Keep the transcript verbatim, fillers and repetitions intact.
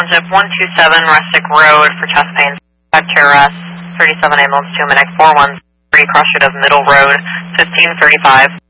Township, one two seven Rustic Road for chest pain. Care arrest, thirty-seven ambulance two minute four one three cross street of Middle Road, fifteen thirty-five.